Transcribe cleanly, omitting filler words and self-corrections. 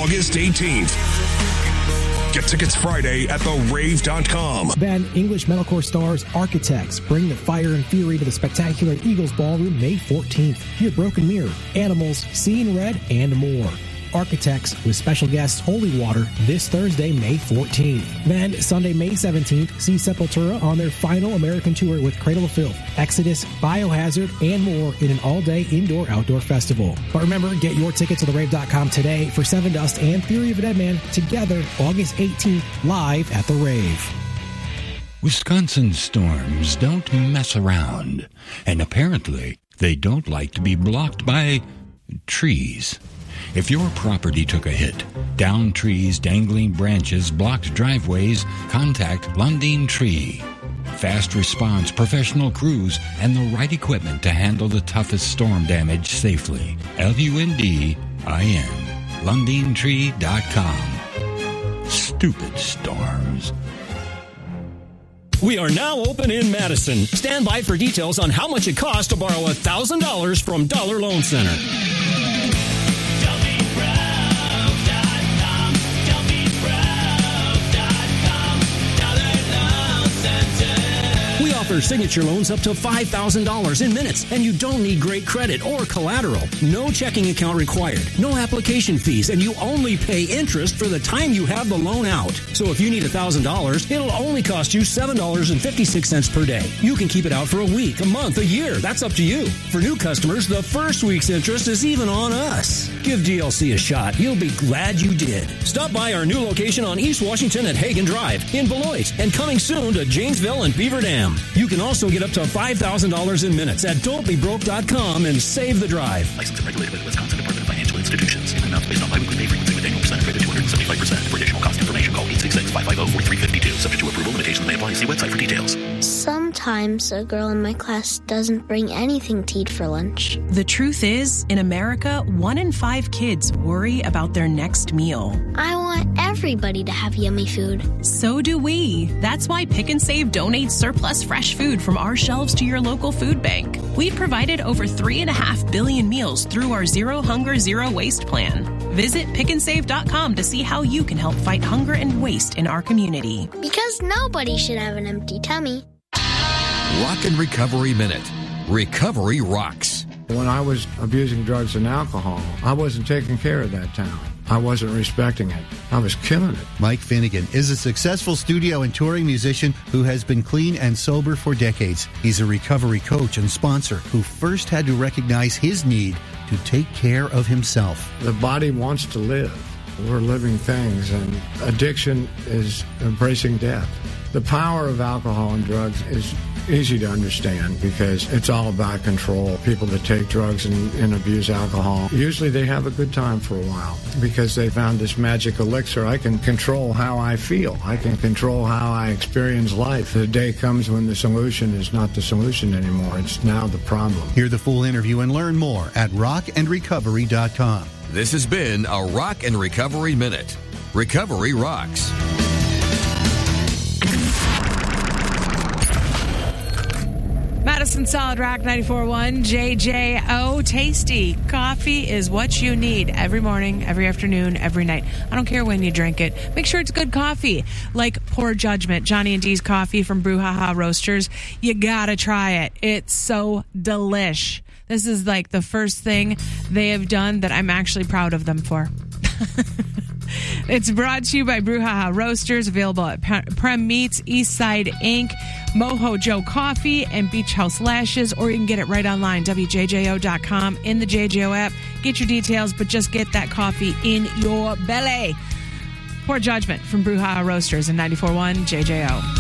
August 18th. Get tickets Friday at therave.com. Ben, English metalcore stars Architects bring the fire and fury to the spectacular Eagles Ballroom May 14th. Hear Broken Mirror, Animals, Seeing Red, and more. Architects with special guests Holy Water this Thursday, May 14th. Then Sunday, May 17th, see Sepultura on their final American tour with Cradle of Filth, Exodus, Biohazard, and more in an all-day indoor-outdoor festival. But remember, get your tickets to therave.com today for Seven Dust and Theory of a Deadman together August 18th live at The Rave. Wisconsin storms don't mess around, and apparently they don't like to be blocked by trees. If your property took a hit, downed trees, dangling branches, blocked driveways, contact Lundin Tree. Fast response, professional crews, and the right equipment to handle the toughest storm damage safely. LUNDIN. LundinTree.com. Stupid storms. We are now open in Madison. Stand by for details on how much it costs to borrow $1,000 from Dollar Loan Center. Offer signature loans up to $5,000 in minutes, and you don't need great credit or collateral. No checking account required, no application fees, and you only pay interest for the time you have the loan out. So if you need $1,000, it'll only cost you $7.56 per day. You can keep it out for a week, a month, a year. That's up to you. For new customers, the first week's interest is even on us. Give DLC a shot. You'll be glad you did. Stop by our new location on East Washington at Hagen Drive in Beloit, and coming soon to Janesville and Beaver Dam. You can also get up to $5,000 in minutes at don'tbebroke.com and save the drive. Licensed and regulated by the Wisconsin Department of Financial Institutions. In amounts based on biweekly pay frequency with annual percentage rate of 275%. For additional cost information, call 866-550-4352. Subject to approval, limitations may apply. See website for details. Sometimes a girl in my class doesn't bring anything to eat for lunch. The truth is, in America, 1 in 5 kids worry about their next meal. I want everybody to have yummy food. So do we. That's why Pick and Save donates surplus fresh food from our shelves to your local food bank. We've provided over 3.5 billion meals through our Zero Hunger, Zero Waste plan. Visit pickandsave.com to see how you can help fight hunger and waste in our community. Because nobody should have an empty tummy. Rock and Recovery Minute. Recovery rocks. When I was abusing drugs and alcohol, I wasn't taking care of that talent. I wasn't respecting it. I was killing it. Mike Finnegan is a successful studio and touring musician who has been clean and sober for decades. He's a recovery coach and sponsor who first had to recognize his need to take care of himself. The body wants to live. We're living things, and addiction is embracing death. The power of alcohol and drugs is easy to understand because it's all about control. People that take drugs and abuse alcohol, usually they have a good time for a while because they found this magic elixir. I can control how I feel. I can control how I experience life. The day comes when the solution is not the solution anymore. It's now the problem. Hear the full interview and learn more at rockandrecovery.com. This has been a Rock and Recovery Minute. Recovery rocks. Madison Solid Rock 94.1 JJO. Tasty coffee is what you need every morning, every afternoon, every night. I don't care when you drink it. Make sure it's good coffee, like Poor Judgment, Johnny and Dee's coffee from Brouhaha Roasters. You gotta try it. It's so delish. This is like the first thing they have done that I'm actually proud of them for. It's brought to you by Brouhaha Roasters, available at Prem Meats, Eastside Inc., Mojo Joe Coffee, and Beach House Lashes, or you can get it right online, WJJO.com, in the JJO app. Get your details, but just get that coffee in your belly. Poor Judgment from Brouhaha Roasters in 94.1 JJO.